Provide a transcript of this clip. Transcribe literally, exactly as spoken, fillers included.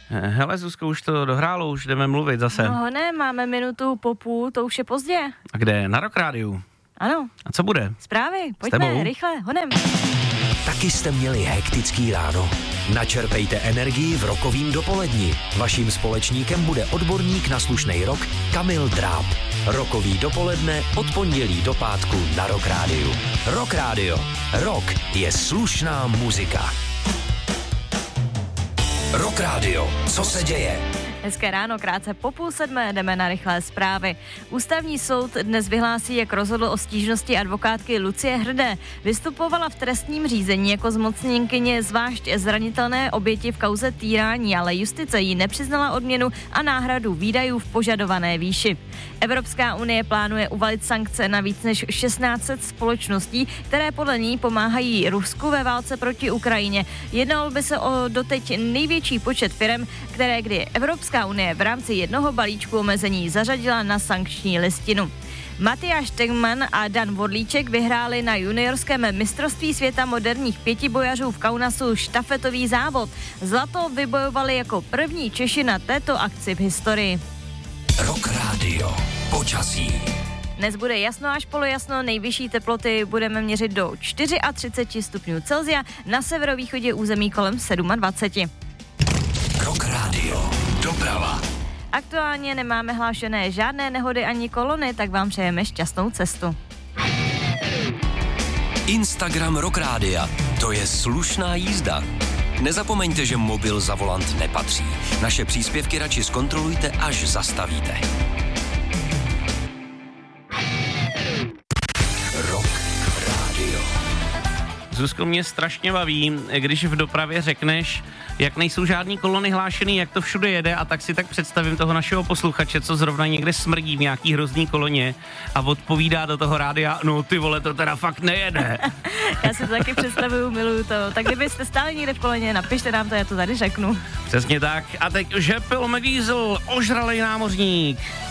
Hele, Zuzko, už to dohrálo, už jdeme mluvit zase. No ne, máme minutu po půl, to už je pozdě. A kde? Na Rock Rádiu. Ano. A co bude? Zprávy, pojďme, rychle, honem. Taky jste měli hektický ráno? Načerpejte energii v rokovým dopoledni. Vaším společníkem bude odborník na slušnej rock Kamil Dráb. Rokový dopoledne od pondělí do pátku na Rock Rádiu. Rock Rádio. Rock je slušná muzika. Rock Rádio. Co se děje? Hezké ráno, krátce po půl sedmé jdeme na rychlé zprávy. Ústavní soud dnes vyhlásí, jak rozhodl o stížnosti advokátky Lucie Hrdé. Vystupovala v trestním řízení jako zmocněnkyně zvlášť zranitelné oběti v kauze týrání, ale justice jí nepřiznala odměnu a náhradu výdajů v požadované výši. Evropská unie plánuje uvalit sankce na víc než šestnáct set společností, které podle ní pomáhají Rusku ve válce proti Ukrajině. Jednalo by se o doteď největší počet firem, které kdy Evropská unie v rámci jednoho balíčku omezení zařadila na sankční listinu. Matyáš Tegman a Dan Vodlíček vyhráli na juniorském mistrovství světa moderních pětibojařů v Kaunasu štafetový závod. Zlato vybojovali jako první Češi na této akci v historii. Rock Rádio. Počasí. Dnes bude jasno až polojasno, nejvyšší teploty budeme měřit do třicet čtyři stupňů Celsia, na severovýchodě území kolem dvacet sedm. Rock Rádio. Doprava. Aktuálně nemáme hlášené žádné nehody ani kolony, tak vám přejeme šťastnou cestu. Instagram Rock Rádia. To je slušná jízda. Nezapomeňte, že mobil za volant nepatří. Naše příspěvky radši zkontrolujte, až zastavíte. Rock Rádio. Zuzko, mě strašně baví, když v dopravě řekneš, jak nejsou žádný kolony hlášený, jak to všude jede, a tak si tak představím toho našeho posluchače, co zrovna někde smrdí v nějaký hrozný koloně a odpovídá do toho rádia, no ty vole, to teda fakt nejede. Já si to taky představuju, miluju to. Tak kdybyste stáli někde v koloně, napište nám to, já to tady řeknu. Přesně tak. A teď Žepil Mediesel, ožralej námořník.